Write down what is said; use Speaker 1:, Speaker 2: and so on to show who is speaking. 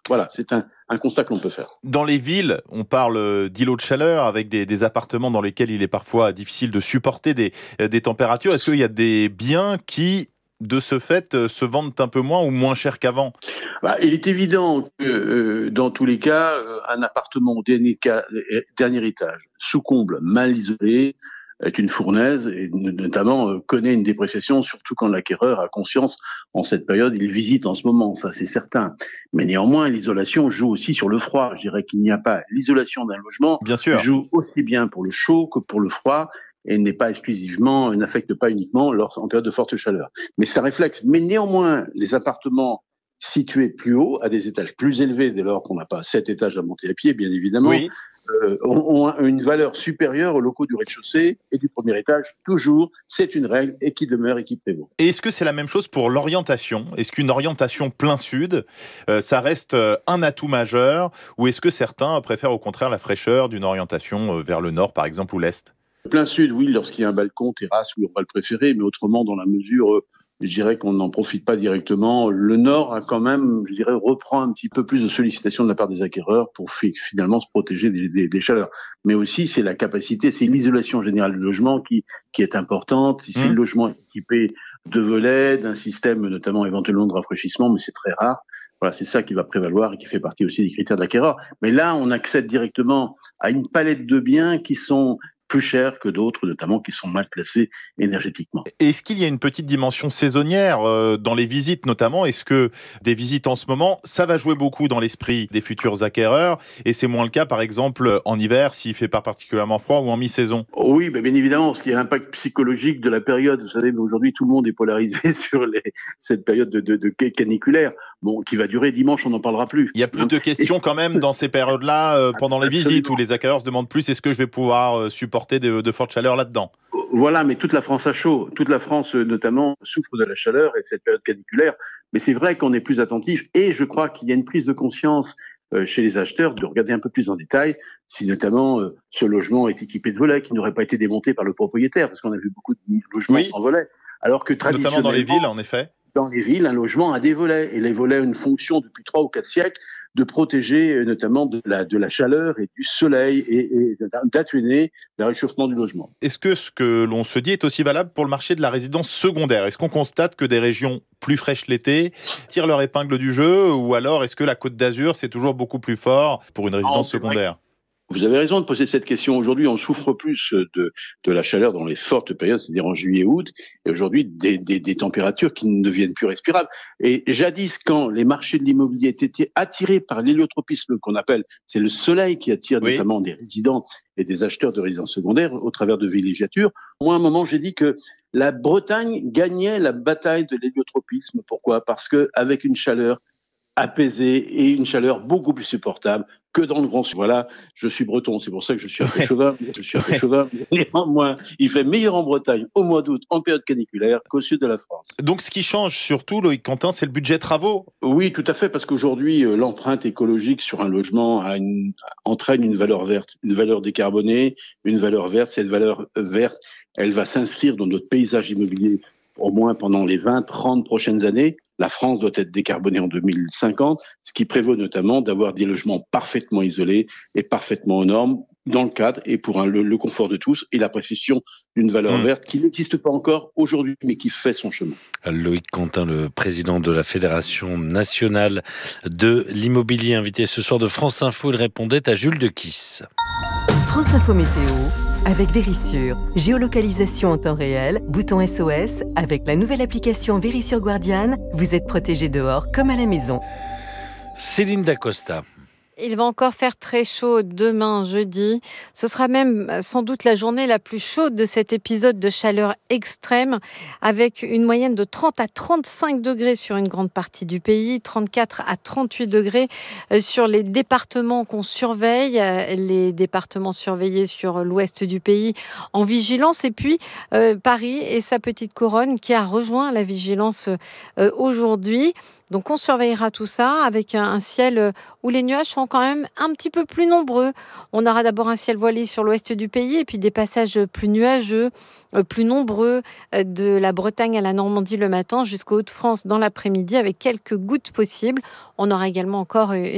Speaker 1: Voilà, c'est un constat que l'on peut faire.
Speaker 2: Dans les villes, on parle d'îlots de chaleur avec des appartements dans lesquels il est parfois difficile de supporter des températures. Est-ce qu'il y a des biens qui, de ce fait, se vendent un peu moins ou moins cher qu'avant ?
Speaker 1: Il est évident que dans tous les cas, un appartement au dernier étage, sous comble, mal isolé, est une fournaise et notamment connaît une dépréciation, surtout quand l'acquéreur a conscience en cette période, il visite en ce moment, ça c'est certain. Mais néanmoins, l'isolation joue aussi sur le froid. Je dirais qu'il n'y a pas l'isolation d'un logement
Speaker 2: Bien sûr.
Speaker 1: joue aussi bien pour le chaud que pour le froid et n'affecte pas uniquement en période de forte chaleur. Mais ça réflexe. Mais néanmoins, les appartements situés plus haut, à des étages plus élevés, dès lors qu'on n'a pas 7 étages à monter à pied, bien évidemment,
Speaker 2: Oui.
Speaker 1: ont une valeur supérieure aux locaux du rez-de-chaussée et du premier étage. Toujours, c'est une règle et qui demeure et qui prévaut.
Speaker 2: Et est-ce que c'est la même chose pour l'orientation ? Est-ce qu'une orientation plein sud, ça reste un atout majeur ? Ou est-ce que certains préfèrent au contraire la fraîcheur d'une orientation vers le nord, par exemple, ou l'est ?
Speaker 1: Plein sud, oui, lorsqu'il y a un balcon, terrasse, oui, on va le préférer, mais autrement, dans la mesure, je dirais qu'on n'en profite pas directement. Le Nord a quand même, je dirais, reprend un petit peu plus de sollicitations de la part des acquéreurs pour finalement se protéger des chaleurs. Mais aussi, c'est la capacité, c'est l'isolation générale du logement qui est importante. Si le logement est équipé de volets, d'un système notamment éventuellement de rafraîchissement, mais c'est très rare. Voilà, c'est ça qui va prévaloir et qui fait partie aussi des critères d'acquéreur. Mais là, on accède directement à une palette de biens qui sont plus chers que d'autres, notamment qui sont mal classés énergétiquement.
Speaker 2: Est-ce qu'il y a une petite dimension saisonnière dans les visites notamment ? Est-ce que des visites en ce moment, ça va jouer beaucoup dans l'esprit des futurs acquéreurs et c'est moins le cas par exemple en hiver s'il fait pas particulièrement froid ou en mi-saison ?
Speaker 1: Oui, bien évidemment, parce qu'il y a l'impact psychologique de la période. Vous savez, aujourd'hui tout le monde est polarisé sur cette période de caniculaire, qui va durer dimanche, on n'en parlera plus.
Speaker 2: Il y a plus de questions quand même dans ces périodes-là pendant les visites où les acquéreurs se demandent plus est-ce que je vais pouvoir supporter de fortes chaleurs là-dedans ?
Speaker 1: Voilà, mais toute la France a chaud. Toute la France, notamment, souffre de la chaleur et de cette période caniculaire. Mais c'est vrai qu'on est plus attentif et je crois qu'il y a une prise de conscience chez les acheteurs de regarder un peu plus en détail si notamment ce logement est équipé de volets qui n'auraient pas été démontés par le propriétaire, parce qu'on a vu beaucoup de logements sans volets. Alors que
Speaker 2: notamment dans les villes, en effet.
Speaker 1: Dans les villes, un logement a des volets et les volets ont une fonction depuis 3 ou 4 siècles de protéger notamment de la chaleur et du soleil et d'atténuer le réchauffement du logement.
Speaker 2: Est-ce que ce que l'on se dit est aussi valable pour le marché de la résidence secondaire ? Est-ce qu'on constate que des régions plus fraîches l'été tirent leur épingle du jeu ou alors est-ce que la Côte d'Azur c'est toujours beaucoup plus fort pour une résidence secondaire ?
Speaker 1: Vous avez raison de poser cette question. Aujourd'hui, on souffre plus de la chaleur dans les fortes périodes, c'est-à-dire en juillet, août, et aujourd'hui des températures qui ne deviennent plus respirables. Et jadis, quand les marchés de l'immobilier étaient attirés par l'héliotropisme qu'on appelle, c'est le soleil qui attire notamment des résidents et des acheteurs de résidences secondaires au travers de villégiatures. Moi, à un moment, j'ai dit que la Bretagne gagnait la bataille de l'héliotropisme. Pourquoi ? Parce que avec une chaleur apaisée et une chaleur beaucoup plus supportable que dans le Grand Sud. Voilà, je suis breton, c'est pour ça que je suis un peu chauvin. Néanmoins, il fait meilleur en Bretagne au mois d'août, en période caniculaire, qu'au sud de la France.
Speaker 2: Donc ce qui change surtout, Loïc Quentin, c'est le budget travaux.
Speaker 1: Oui, tout à fait, parce qu'aujourd'hui, l'empreinte écologique sur un logement entraîne une valeur verte, une valeur décarbonée, une valeur verte. Cette valeur verte, elle va s'inscrire dans notre paysage immobilier au moins pendant les 20-30 prochaines années. La France doit être décarbonée en 2050, ce qui prévaut notamment d'avoir des logements parfaitement isolés et parfaitement aux normes dans le cadre et pour le confort de tous et la précision d'une valeur verte qui n'existe pas encore aujourd'hui, mais qui fait son chemin.
Speaker 3: Loïc Quentin, le président de la Fédération nationale de l'immobilier, invité ce soir de France Info, il répondait à Jules Dequisse.
Speaker 4: France Info Météo avec Vérissure. Géolocalisation en temps réel, bouton SOS. Avec la nouvelle application Vérissure Guardian, vous êtes protégé dehors comme à la maison.
Speaker 3: Céline Dacosta.
Speaker 5: Il va encore faire très chaud demain, jeudi. Ce sera même sans doute la journée la plus chaude de cet épisode de chaleur extrême, avec une moyenne de 30 à 35 degrés sur une grande partie du pays, 34 à 38 degrés sur les départements qu'on surveille, les départements surveillés sur l'ouest du pays en vigilance, et puis Paris et sa petite couronne qui a rejoint la vigilance aujourd'hui. Donc on surveillera tout ça avec un ciel où les nuages sont quand même un petit peu plus nombreux. On aura d'abord un ciel voilé sur l'ouest du pays et puis des passages plus nuageux, plus nombreux de la Bretagne à la Normandie le matin jusqu'aux Hauts-de-France dans l'après-midi avec quelques gouttes possibles. On aura également encore